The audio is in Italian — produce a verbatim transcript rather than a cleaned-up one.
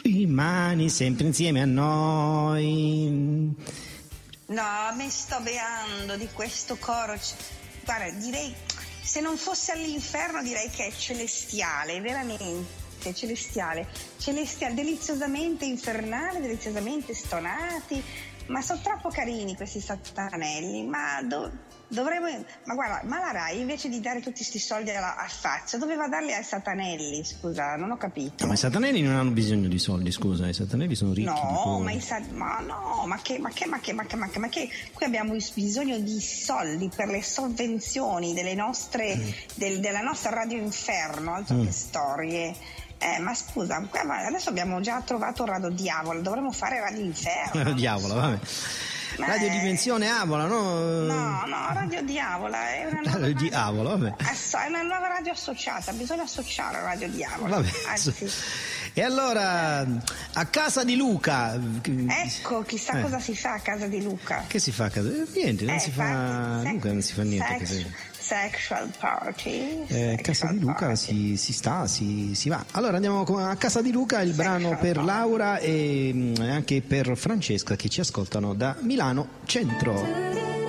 rimani sempre insieme a noi. No, mi sto beando di questo coro. Guarda, direi, se non fosse all'inferno direi che è celestiale, veramente celestiale, celestiale, deliziosamente infernale, deliziosamente stonati, ma sono troppo carini questi satanelli, ma do, dovremmo, ma guarda, ma la Rai invece di dare tutti questi soldi alla, a Fazio doveva darli ai satanelli, scusa, non ho capito. No, ma i satanelli non hanno bisogno di soldi, scusa, i satanelli sono ricchi. No, ma, i sa- ma no, ma che, ma che, ma che, ma che, ma che, ma che, qui abbiamo bisogno di soldi per le sovvenzioni delle nostre, mm. del, della nostra Radio Inferno, altro mm. che storie. Eh, ma scusa, adesso abbiamo già trovato Radio Diavolo, dovremmo fare Radio Inferno. Radio Diavolo, vabbè. Ma Radio è... Dimensione Avola, no? No, no, Radio Diavola è una nuova Radio Diavolo, vabbè. Asso- è una nuova radio associata, bisogna associare a Radio Diavolo. Vabbè. Anzi. E allora, a casa di Luca. Ecco, chissà eh. cosa si fa a casa di Luca. Che si fa a casa? Niente, non eh, si fa. Sex, Luca non si fa niente. Sex, sexual party. Eh, sexual casa di Luca si, si sta, si, si va. Allora andiamo a casa di Luca, il sexual brano per party. Laura e anche per Francesca che ci ascoltano da Milano Centro.